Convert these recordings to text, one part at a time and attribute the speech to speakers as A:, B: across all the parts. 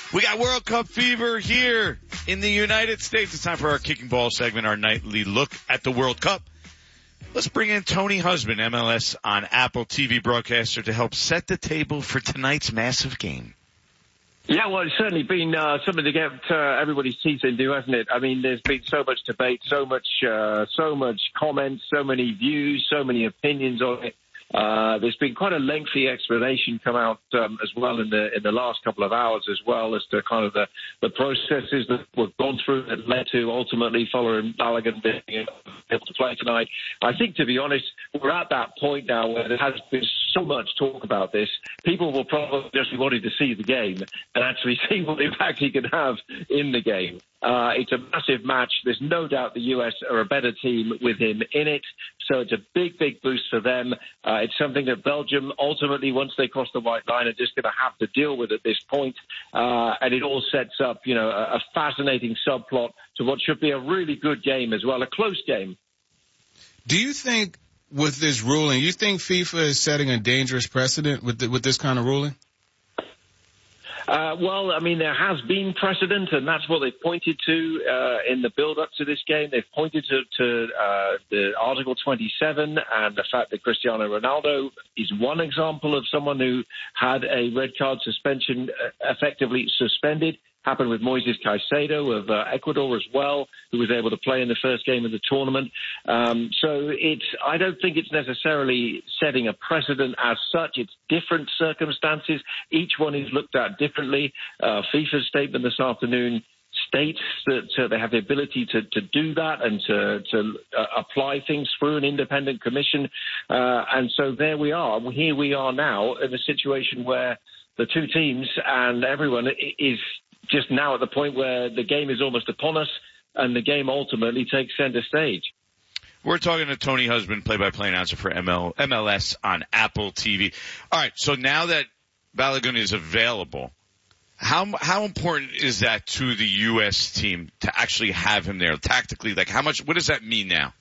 A: We got World Cup fever here in the United States. It's time for our Kicking Ball segment, our nightly look at the World Cup. Let's bring in Tony Husband, MLS on Apple TV broadcaster, to help set the table for tonight's massive game.
B: Yeah, well, it's certainly been something to get everybody's teeth into, hasn't it? I mean, there's been so much debate, so much comments, so many views, so many opinions on it. There's been quite a lengthy explanation come out as well in the last couple of hours as well as to kind of the processes that were gone through that led to ultimately following Balogun being able to play tonight. I think, to be honest, we're at that point now where there has been so much talk about this. People will probably just be wanting to see the game and actually see what impact he can have in the game. It's a massive match. There's no doubt the US are a better team with him in it. So it's a big, big boost for them. It's something that Belgium ultimately, once they cross the white line, are just going to have to deal with at this point. And it all sets up, a fascinating subplot to what should be a really good game as well, a close game.
C: Do you think with this ruling, you think FIFA is setting a dangerous precedent with this kind of ruling?
B: Well, I mean, there has been precedent, and that's what they've pointed to in the build-up to this game. They've pointed to the Article 27 and the fact that Cristiano Ronaldo is one example of someone who had a red card suspension effectively suspended. Happened with Moises Caicedo of Ecuador as well, who was able to play in the first game of the tournament. So I don't think it's necessarily setting a precedent as such. It's different circumstances. Each one is looked at differently. FIFA's statement this afternoon states that they have the ability to do that and to apply things through an independent commission. And so there we are. Here we are now in a situation where the two teams and everyone is just now at the point where the game is almost upon us and the game ultimately takes center stage.
A: We're talking to Tony Husband, play-by-play announcer for MLS on Apple TV. All right, so now that Balogun is available, how important is that to the U.S. team to actually have him there tactically? Like, what does that mean now?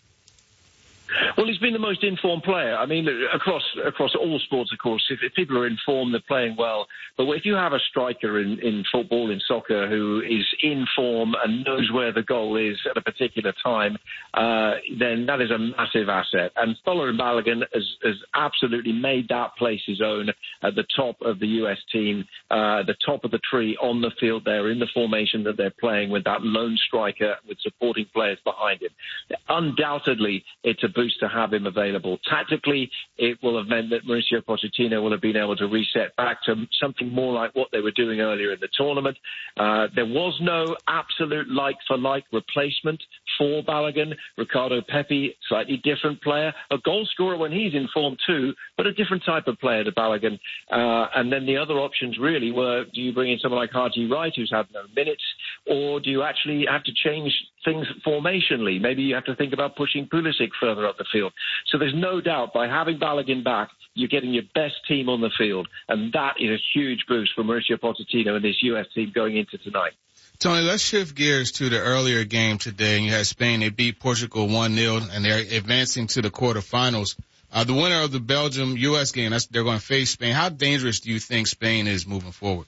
B: Well, he's been the most informed player. I mean, across all sports, of course, if people are informed, they're playing well. But if you have a striker in football, in soccer, who is in form and knows where the goal is at a particular time, then that is a massive asset. And Folarin Balogun has absolutely made that place his own at the top of the U.S. team, the top of the tree on the field there in the formation that they're playing with that lone striker with supporting players behind him. Undoubtedly, it's a boost to have him available. Tactically, it will have meant that Mauricio Pochettino will have been able to reset back to something more like what they were doing earlier in the tournament. There was no absolute like-for-like replacement for Balogun. Ricardo Pepi, slightly different player, a goal scorer when he's in form too, but a different type of player to Balogun. And then the other options really were, do you bring in someone like Haji Wright, who's had no minutes, or do you actually have to change things formationally? Maybe you have to think about pushing Pulisic further up the field. So there's no doubt by having Balogun back, you're getting your best team on the field. And that is a huge boost for Mauricio Pochettino and this U.S. team going into tonight.
C: Tony, let's shift gears to the earlier game today. And you had Spain. They beat Portugal 1-0, and they're advancing to the quarterfinals. The winner of the Belgium-U.S. game, they're going to face Spain. How dangerous do you think Spain is moving forward?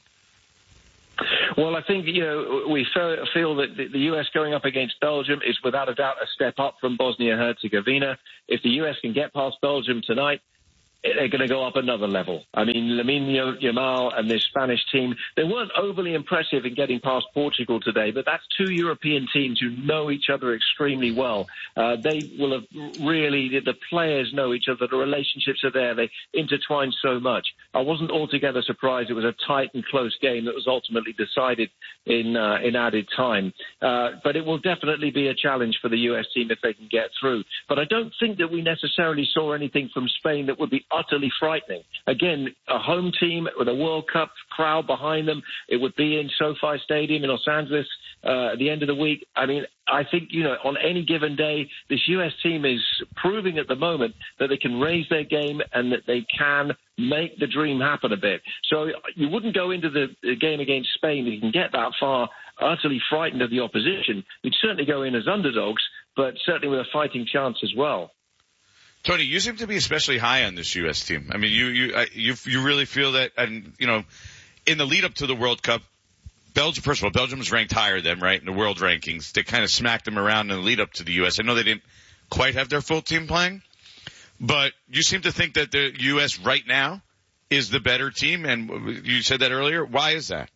B: Well, I think, we feel that the U.S. going up against Belgium is without a doubt a step up from Bosnia-Herzegovina. If the U.S. can get past Belgium tonight, they're going to go up another level. I mean, Lamine Yamal and this Spanish team, they weren't overly impressive in getting past Portugal today, but that's two European teams who know each other extremely well. They will have really, the players know each other, the relationships are there, they intertwine so much. I wasn't altogether surprised it was a tight and close game that was ultimately decided in added time. But it will definitely be a challenge for the U.S. team if they can get through. But I don't think that we necessarily saw anything from Spain that would be utterly frightening. Again, a home team with a World Cup crowd behind them. It would be in SoFi Stadium in Los Angeles at the end of the week. I mean, I think, on any given day, this U.S. team is proving at the moment that they can raise their game and that they can make the dream happen a bit. So you wouldn't go into the game against Spain if you can get that far utterly frightened of the opposition. You'd certainly go in as underdogs, but certainly with a fighting chance as well.
A: Tony, you seem to be especially high on this U.S. team. I mean, you really feel that, and in the lead up to the World Cup, Belgium, first of all, Belgium's ranked higher than, right, in the world rankings. They kind of smacked them around in the lead up to the U.S. I know they didn't quite have their full team playing, but you seem to think that the U.S. right now is the better team, and you said that earlier. Why is that?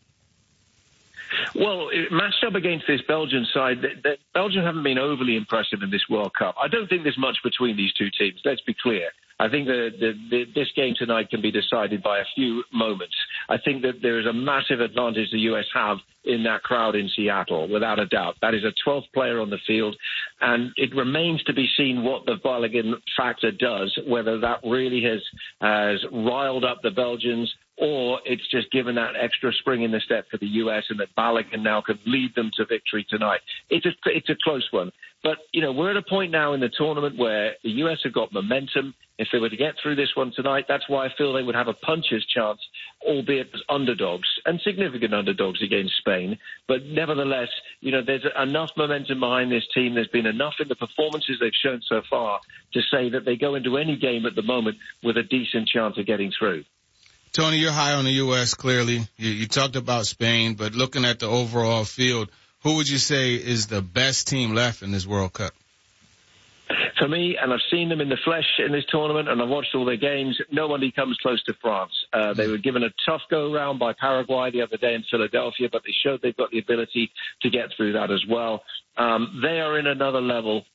B: Well, matched up against this Belgian side, Belgium haven't been overly impressive in this World Cup. I don't think there's much between these two teams, let's be clear. I think this game tonight can be decided by a few moments. I think that there is a massive advantage the U.S. have in that crowd in Seattle, without a doubt. That is a 12th player on the field, and it remains to be seen what the Balogun factor does, whether that really has riled up the Belgians or it's just given that extra spring in the step for the U.S. and that Balogun now can lead them to victory tonight. It's a close one. But, we're at a point now in the tournament where the U.S. have got momentum. If they were to get through this one tonight, that's why I feel they would have a puncher's chance, albeit as underdogs, and significant underdogs against Spain. But nevertheless, there's enough momentum behind this team. There's been enough in the performances they've shown so far to say that they go into any game at the moment with a decent chance of getting through.
C: Tony, you're high on the U.S., clearly. You talked about Spain, but looking at the overall field, who would you say is the best team left in this World Cup?
B: For me, and I've seen them in the flesh in this tournament, and I've watched all their games, nobody comes close to France. They were given a tough go-round by Paraguay the other day in Philadelphia, but they showed they've got the ability to get through that as well. They are on another level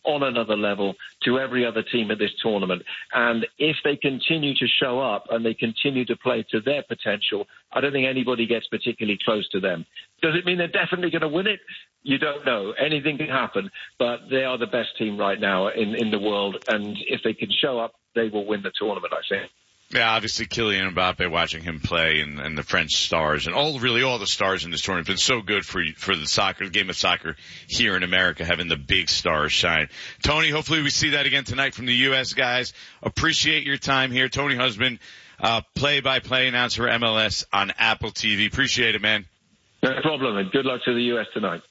B: to every other team at this tournament. And if they continue to show up and they continue to play to their potential, I don't think anybody gets particularly close to them. Does it mean they're definitely going to win it? You don't know. Anything can happen, but they are the best team right now in the world. And if they can show up, they will win the tournament, I think.
A: Yeah, obviously Kylian Mbappe, watching him play and the French stars and all the stars in this tournament have been so good for the game of soccer here in America, having the big stars shine. Tony, hopefully we see that again tonight from the U.S. guys. Appreciate your time here. Tony Husband, play-by-play announcer for MLS on Apple TV. Appreciate it, man.
B: No problem, and good luck to the U.S. tonight.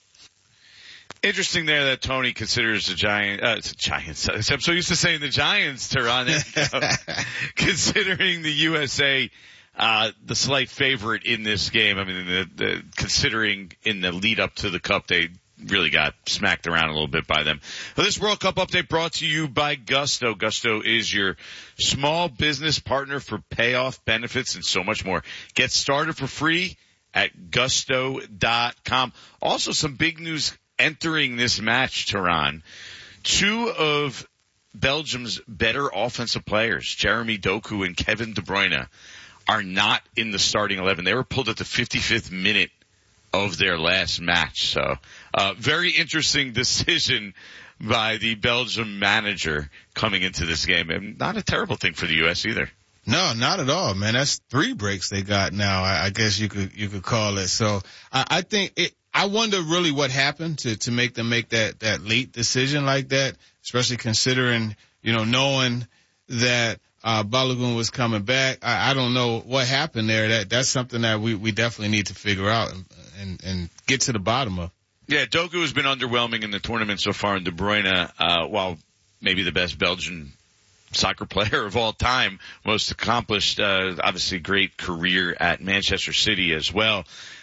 A: Interesting there that Tony considers the Giants. I'm so used to saying the Giants, Tehran, considering the USA the slight favorite in this game. I mean, considering in the lead up to the Cup, they really got smacked around a little bit by them. Well, this World Cup update brought to you by Gusto. Gusto is your small business partner for payoff benefits and so much more. Get started for free at gusto.com. Also, some big news entering this match, Tehran. Two of Belgium's better offensive players, Jeremy Doku and Kevin De Bruyne, are not in the starting 11. They were pulled at the 55th minute of their last match. So, very interesting decision by the Belgium manager coming into this game. And not a terrible thing for the U.S. either.
C: No, not at all, man. That's 3 breaks they got now. I guess you could call it. So I think I wonder really what happened to make them make that late decision like that, especially considering, knowing that Balogun was coming back. I don't know what happened there. That's something that we definitely need to figure out and get to the bottom of.
A: Yeah, Doku has been underwhelming in the tournament so far, and De Bruyne, while maybe the best Belgian soccer player of all time, most accomplished, obviously great career at Manchester City as well.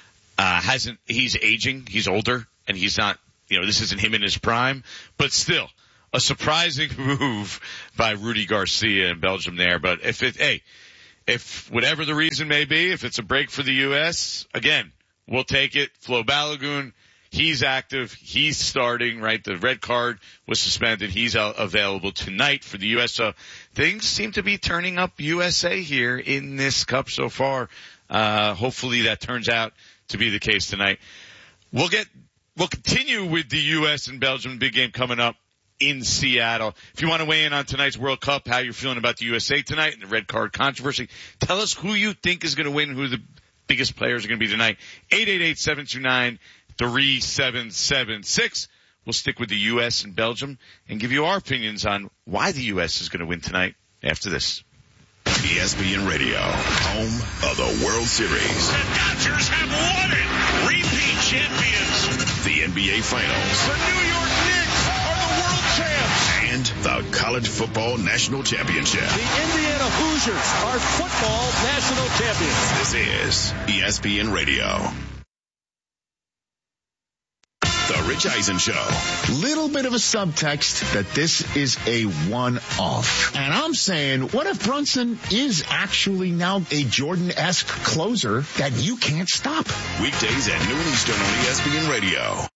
A: He's aging, he's older, and he's not, this isn't him in his prime, but still a surprising move by Rudy Garcia in Belgium there. But if whatever the reason may be, if it's a break for the U.S., again, we'll take it. Flo Balogun, he's active. He's starting, right? The red card was suspended. He's available tonight for the U.S. So things seem to be turning up USA here in this Cup so far. Hopefully that turns out to be the case tonight. We'll continue with the U.S. and Belgium big game coming up in Seattle. If you want to weigh in on tonight's World Cup, how you're feeling about the USA tonight and the red card controversy, tell us who you think is going to win, who the biggest players are going to be tonight. 888-729-3776. We'll stick with the U.S. and Belgium and give you our opinions on why the U.S. is going to win tonight after this.
D: ESPN Radio, home of the World Series.
E: The Dodgers have won it. Repeat champions.
D: The NBA Finals.
E: The New York Knicks are the world champs.
D: And the College Football National Championship.
E: The Indiana Hoosiers are football national champions.
D: This is ESPN Radio. The Rich Eisen Show.
F: Little bit of a subtext that this is a one-off. And I'm saying, what if Brunson is actually now a Jordan-esque closer that you can't stop?
D: Weekdays at noon Eastern on ESPN Radio.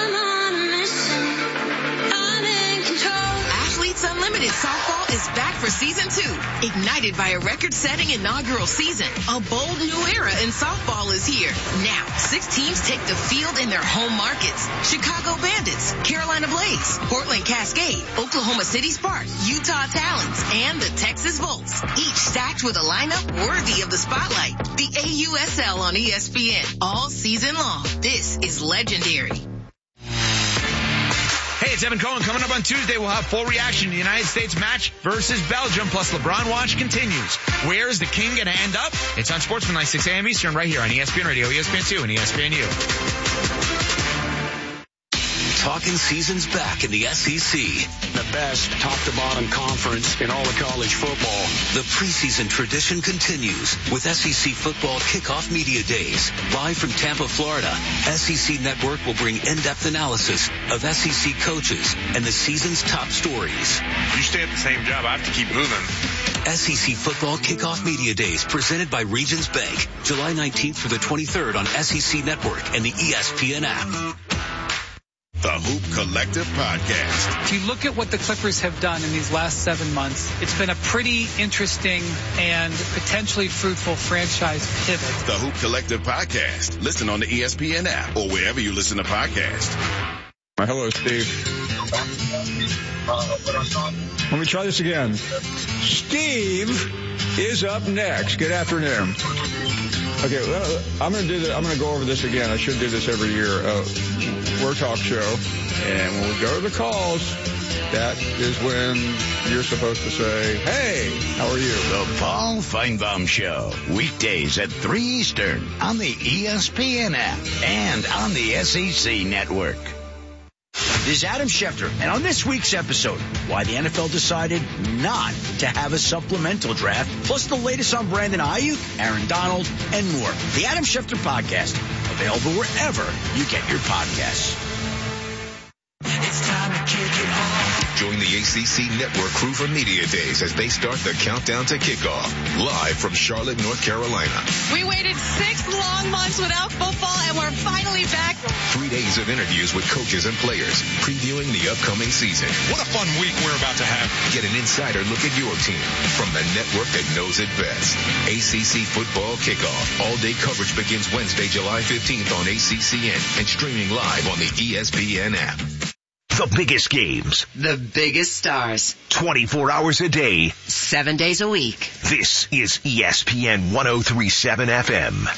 G: Unlimited Softball is back for Season 2. Ignited by a record-setting inaugural season, a bold new era in softball is here. Now, 6 teams take the field in their home markets. Chicago Bandits, Carolina Blaze, Portland Cascade, Oklahoma City Sparks, Utah Talons, and the Texas Volts. Each stacked with a lineup worthy of the spotlight. The AUSL on ESPN all season long. This is legendary.
H: Hey, it's Evan Cohen. Coming up on Tuesday, we'll have full reaction to the United States match versus Belgium, plus LeBron Watch continues. Where is the king going to end up? It's on Sportsman 6 a.m. Eastern right here on ESPN Radio, ESPN2, and ESPNU.
I: Talking season's back in the SEC.
J: The best top-to-bottom conference in all of college football.
I: The preseason tradition continues with SEC Football Kickoff Media Days. Live from Tampa, Florida, SEC Network will bring in-depth analysis of SEC coaches and the season's top stories.
E: You stay at the same job, I have to keep moving.
I: SEC Football Kickoff Media Days presented by Regions Bank. July 19th through the 23rd on SEC Network and the ESPN app.
D: The Hoop Collective Podcast.
K: If you look at what the Clippers have done in these last 7 months, it's been a pretty interesting and potentially fruitful franchise pivot.
D: The Hoop Collective Podcast. Listen on the ESPN app or wherever you listen to podcasts.
L: Hello, Steve. Let me try this again. Steve is up next. Good afternoon. Okay, well, I'm going to go over this again. I should do this every year. We're a talk show, and when we go to the calls, that is when you're supposed to say, hey, how are you?
M: The Paul Feinbaum Show, weekdays at 3 Eastern on the ESPN app and on the SEC Network. This is Adam Schefter, and on this week's episode, why the NFL decided not to have a supplemental draft, plus the latest on Brandon Ayuk, Aaron Donald, and more. The Adam Schefter Podcast, available wherever you get your podcasts.
I: It's time to kick it off.
D: Join the ACC Network crew for Media Days as they start the countdown to kickoff. Live from Charlotte, North Carolina.
N: We waited 6 long months without football, and we're finally back.
D: 3 days of interviews with coaches and players, previewing the upcoming season.
E: What a fun week we're about to have.
D: Get an insider look at your team from the network that knows it best. ACC Football Kickoff. All-day coverage begins Wednesday, July 15th on ACCN and streaming live on the ESPN app.
M: The biggest games.
O: The biggest stars.
M: 24 hours a day.
O: 7 days a week.
M: This is ESPN 103.7 FM.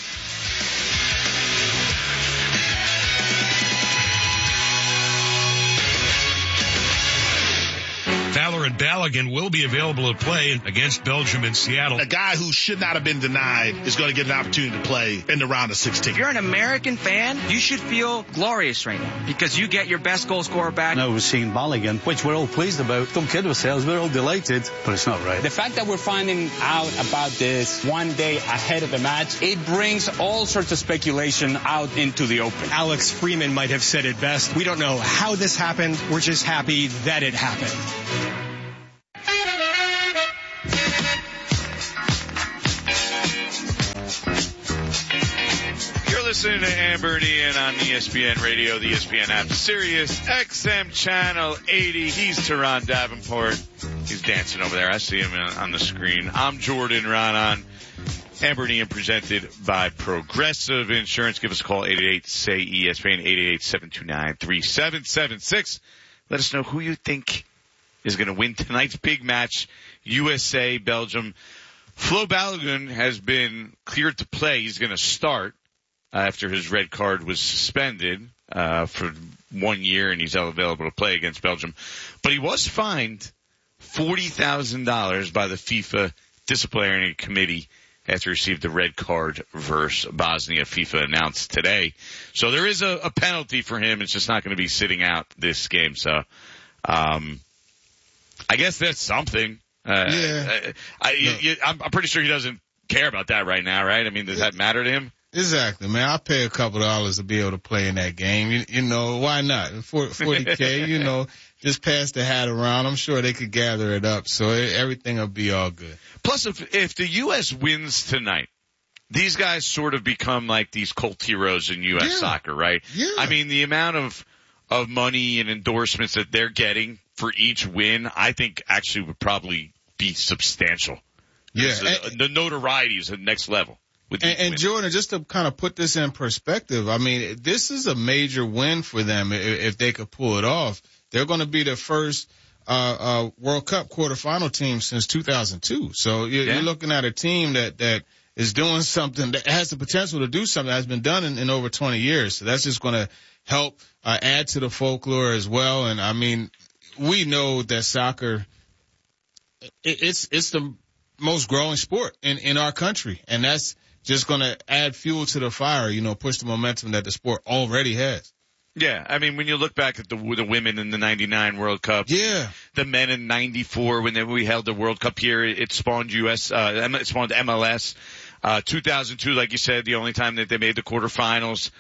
E: Fowler and Balogun will be available to play against Belgium in Seattle.
P: A guy who should not have been denied is going to get an opportunity to play in the round of 16.
Q: If you're an American fan, you should feel glorious right now because you get your best goal scorer back.
R: Now we're seeing Balogun, which we're all pleased about. Don't kid ourselves, we're all delighted, but it's not right.
S: The fact that we're finding out about this 1 day ahead of the match, it brings all sorts of speculation out into the open.
T: Alex Freeman might have said it best. We don't know how this happened. We're just happy that it happened.
A: Listening to Amber and Ian on ESPN Radio, the ESPN app, Sirius XM Channel 80. He's Teron Davenport. He's dancing over there. I see him on the screen. I'm Jordan Ronan. Amber and Ian presented by Progressive Insurance. Give us a call, 888-SAY-ESPN, 888-729-3776. Let us know who you think is going to win tonight's big match, USA, Belgium. Flo Balogun has been cleared to play. He's going to start after his red card was suspended for 1 year, and he's available to play against Belgium. But he was fined $40,000 by the FIFA disciplinary committee after he received the red card versus Bosnia. FIFA announced today. So there is a penalty for him. It's just not going to be sitting out this game. So I guess that's something. I'm pretty sure he doesn't care about that right now, right? I mean, does that matter to him?
C: Exactly, man. I'll pay a couple $2 to be able to play in that game. You know, why not? $40K, you know, just pass the hat around. I'm sure they could gather it up, so everything will be all good.
A: Plus, if the U.S. wins tonight, these guys sort of become like these cult heroes in U.S. soccer, right? Yeah. I mean, the amount of money and endorsements that they're getting for each win, I think actually would probably be substantial. Yeah. The notoriety is at the next level. And
C: Jordan, just to kind of put this in perspective, I mean, this is a major win for them if they could pull it off. They're going to be the first World Cup quarterfinal team since 2002. So you're looking at a team that is doing something that has the potential to do something that has been done in over 20 years. So that's just going to help add to the folklore as well. And I mean, we know that soccer, it's the most growing sport in our country, and that's just going to add fuel to the fire, you know, push the momentum that the sport already has.
A: Yeah, I mean, when you look back at the women in the 99 World Cup, the men in 94 when we held the World Cup here, it spawned it spawned MLS. 2002, like you said, the only time that they made the quarterfinals.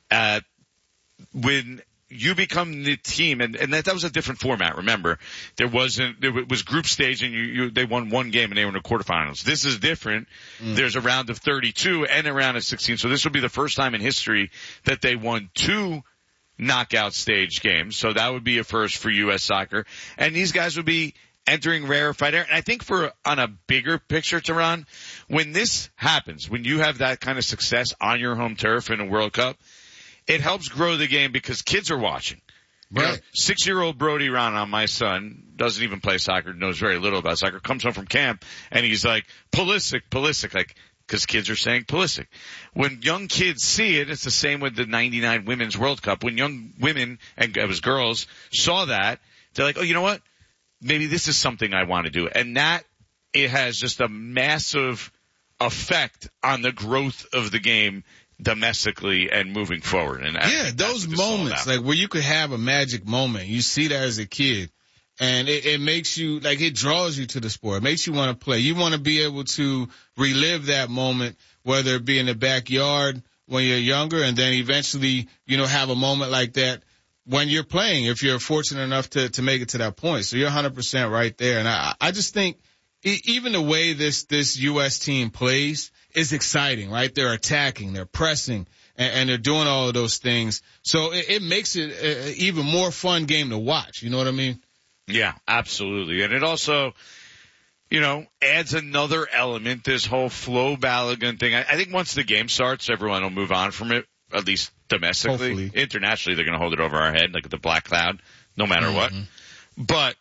A: When you become the team, and that was a different format. Remember, there was group stage, and they won one game and they were in the quarterfinals. This is different. There's a round of 32 and a round of 16. So this will be the first time in history that they won 2 knockout stage games. So that would be a first for U.S. soccer. And these guys would be entering rarefied air. And I think on a bigger picture, Tehran, when this happens, when you have that kind of success on your home turf in a World Cup, it helps grow the game because kids are watching. Right. You know, 6-year-old Brody Rana, my son, doesn't even play soccer, knows very little about soccer, comes home from camp, and he's like, Pulisic, like, because kids are saying Pulisic. When young kids see it, it's the same with the 99 Women's World Cup. When young women, and it was girls, saw that, they're like, oh, you know what? Maybe this is something I want to do. And it has just a massive effect on the growth of the game domestically and moving forward. And
C: those moments, like where you could have a magic moment, you see that as a kid, and it makes you, like, it draws you to the sport. It makes you want to play. You want to be able to relive that moment, whether it be in the backyard when you're younger, and then eventually, you know, have a moment like that when you're playing, if you're fortunate enough to make it to that point. So you're 100% right there. And I just think even the way this U.S. team plays is exciting, right? They're attacking, they're pressing, and they're doing all of those things. So it makes it an even more fun game to watch. You know what I mean?
A: Yeah, absolutely. And it also, you know, adds another element, this whole Flo Balogun thing. I think once the game starts, everyone will move on from it, at least domestically. Hopefully. Internationally, they're going to hold it over our head like the black cloud, no matter what. But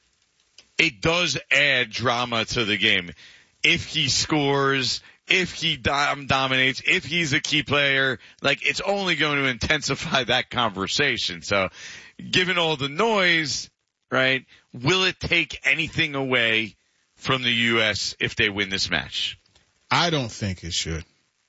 A: it does add drama to the game. If he scores, if he dominates, if he's a key player, like, it's only going to intensify that conversation. So given all the noise, right, will it take anything away from the U.S. if they win this match?
C: I don't think it should.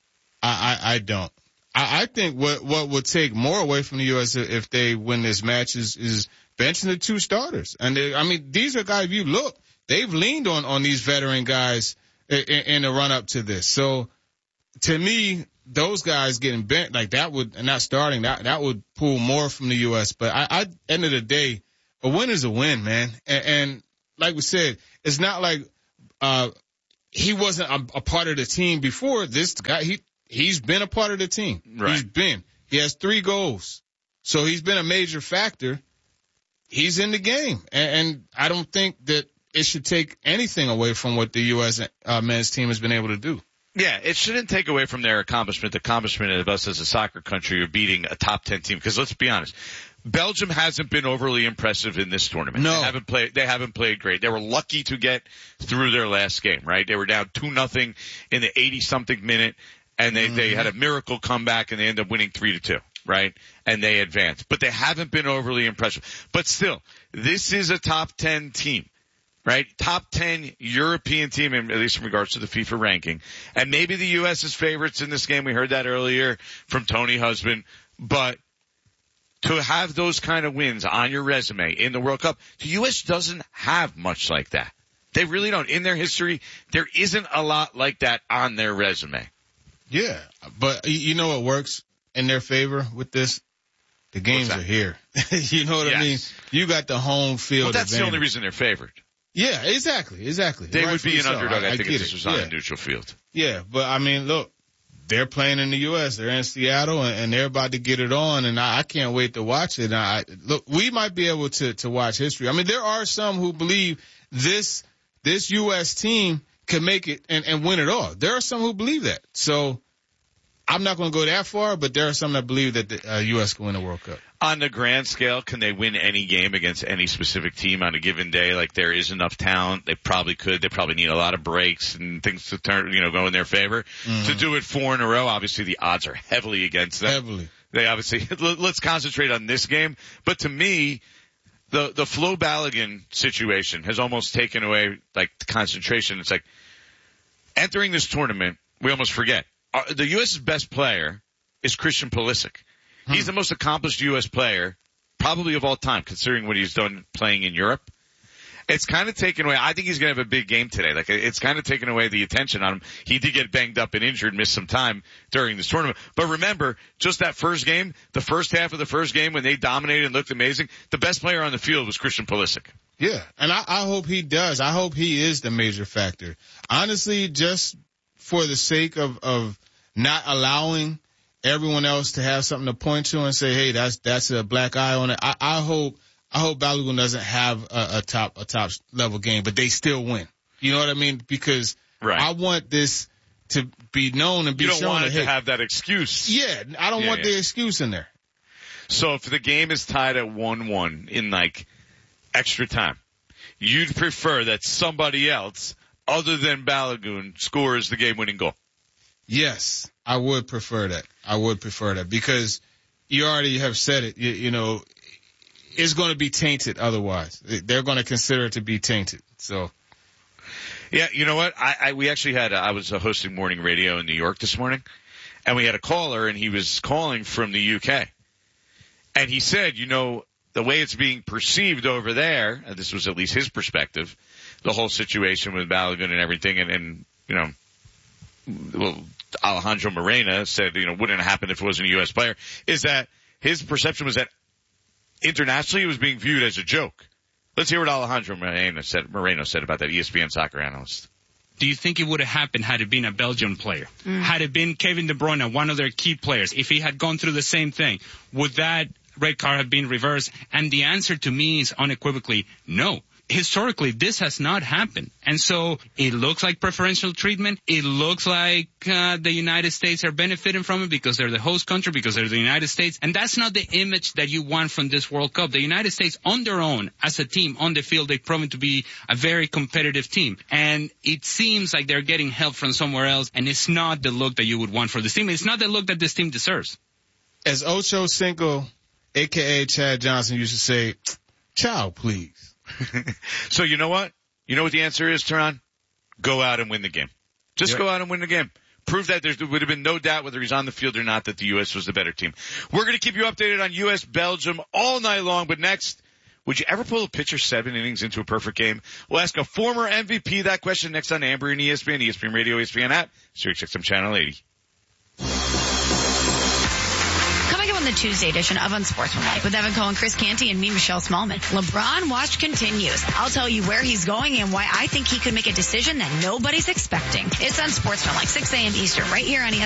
C: I don't. I think what would take more away from the U.S. if they win this match is benching the 2 starters. And these are guys, if you look, they've leaned on these veteran guys in the run up to this. So to me, those guys getting bent like that would, and not starting, that would pull more from the U.S. But end of the day, a win is a win, man. And like we said, it's not like he wasn't a part of the team before. This guy, he's been a part of the team. Right. He has 3 goals. So he's been a major factor. He's in the game. And I don't think that it should take anything away from what the U.S. men's team has been able to do.
A: Yeah, it shouldn't take away from their accomplishment, the accomplishment of us as a soccer country of beating a top 10 team. Because let's be honest, Belgium hasn't been overly impressive in this tournament.
C: No.
A: They haven't played great. They were lucky to get through their last game, right? They were down 2-0 in the 80-something minute, and they had a miracle comeback, and they ended up winning 3-2, right? And they advanced. But they haven't been overly impressive. But still, this is a top 10 team. Right? Top 10 European team, at least in regards to the FIFA ranking. And maybe the U.S. is favorites in this game. We heard that earlier from Tony Husband. But to have those kind of wins on your resume in the World Cup, the U.S. doesn't have much like that. They really don't. In their history, there isn't a lot like that on their resume.
C: Yeah, but you know what works in their favor with this? The games are here. You know what I mean? You got the home field
A: Well, that's
C: advantage.
A: the only reason they're favored.
C: Yeah, exactly.
A: They would be an underdog, I think, if this was on
C: a
A: neutral field.
C: Yeah, but I mean, look, they're playing in the U.S. They're in Seattle, and they're about to get it on, and I can't wait to watch it. Look, we might be able to watch history. I mean, there are some who believe this U.S. team can make it and win it all. There are some who believe that. So I'm not going to go that far, but there are some that believe that the U.S. can win the World Cup.
A: On the grand scale, can they win any game against any specific team on a given day? Like, there is enough talent. They probably could. They probably need a lot of breaks and things to go in their favor. Mm-hmm. To do it 4 in a row, obviously the odds are heavily against them.
C: Heavily.
A: They obviously, let's concentrate on this game. But to me, the Flo Balogun situation has almost taken away, like, the concentration. It's like, entering this tournament, we almost forget. The U.S.'s best player is Christian Pulisic. He's the most accomplished U.S. player probably of all time, considering what he's done playing in Europe. It's kind of taken away. I think he's going to have a big game today. Like, it's kind of taken away the attention on him. He did get banged up and injured, missed some time during this tournament. But remember, just that first game, the first half of the first game when they dominated and looked amazing, the best player on the field was Christian Pulisic.
C: Yeah, and I hope he does. I hope he is the major factor. Honestly, just for the sake of not allowing everyone else to have something to point to and say, hey, that's a black eye on it. I hope Balogun doesn't have a top level game, but they still win. You know what I mean? Because I want this to be known and be shown.
A: You don't want
C: it
A: to have that excuse.
C: Yeah, I don't want the excuse in there.
A: So if the game is tied at 1-1 in like extra time, you'd prefer that somebody else other than Balogun scores the game-winning goal.
C: Yes, I would prefer that because you already have said it. You know, it's going to be tainted otherwise. They're going to consider it to be tainted. So,
A: yeah, you know what? We actually had. I was hosting morning radio in New York this morning, and we had a caller, and he was calling from the UK, and he said, you know, the way it's being perceived over there, and this was at least his perspective, the whole situation with Balogun and everything, and you know. Well, Alejandro Morena said, you know, wouldn't have happened if it wasn't a U.S. player, is that his perception was that internationally it was being viewed as a joke. Let's hear what Alejandro Moreno said about that, ESPN soccer analyst.
S: Do you think it would have happened had it been a Belgian player? Had it been Kevin De Bruyne, one of their key players, if he had gone through the same thing, would that red card have been reversed? And the answer to me is unequivocally no. Historically, this has not happened. And so it looks like preferential treatment. It looks like the United States are benefiting from it because they're the host country, because they're the United States. And that's not the image that you want from this World Cup. The United States, on their own, as a team, on the field, they've proven to be a very competitive team. And it seems like they're getting help from somewhere else, and it's not the look that you would want for this team. It's not the look that this team deserves.
C: As Ocho Cinco, a.k.a. Chad Johnson, used to say, ciao, please.
A: So you know what? You know what the answer is, Tehran? Go out and win the game. Just go out and win the game. Prove that there would have been no doubt whether he's on the field or not that the U.S. was the better team. We're going to keep you updated on U.S.-Belgium all night long, but next, would you ever pull a pitcher 7 innings into a perfect game? We'll ask a former MVP that question next on Amber and ESPN Radio, ESPN app, SiriusXM Channel 80.
U: The Tuesday edition of Unsportsmanlike with Evan Cohen, Chris Canty, and me, Michelle Smallman. LeBron watch continues. I'll tell you where he's going and why I think he could make a decision that nobody's expecting. It's Unsportsmanlike, 6 a.m. Eastern, right here on ESPN.